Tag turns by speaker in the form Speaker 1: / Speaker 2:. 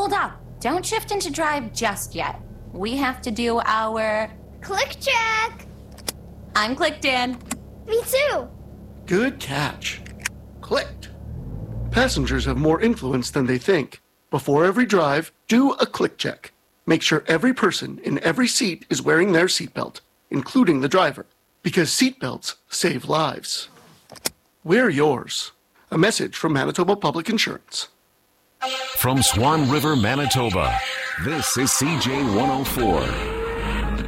Speaker 1: hold up. Don't shift into drive just yet. We have to do our...
Speaker 2: Click check!
Speaker 1: I'm clicked in.
Speaker 2: Me too!
Speaker 3: Good catch. Clicked. Passengers have more influence than they think. Before every drive, do a click check. Make sure every person in every seat is wearing their seatbelt, including the driver, because seatbelts save lives. Wear yours. A message from Manitoba Public Insurance.
Speaker 4: From Swan River, Manitoba, this is CJ 104.